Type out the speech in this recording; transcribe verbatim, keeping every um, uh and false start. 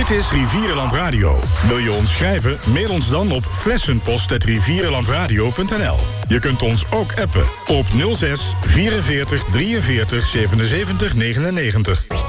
Dit is Rivierenland Radio. Wil je ons schrijven? Mail ons dan op flessenpost at rivierenlandradio punt n l. Je kunt ons ook appen op nul zes vierenveertig drieënveertig zevenenzeventig negenennegentig.